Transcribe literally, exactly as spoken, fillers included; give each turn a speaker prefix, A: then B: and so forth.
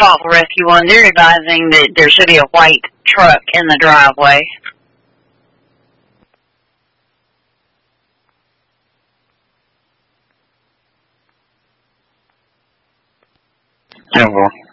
A: Fossil Rescue One, they're advising that there should be a white truck in the driveway.
B: ten four.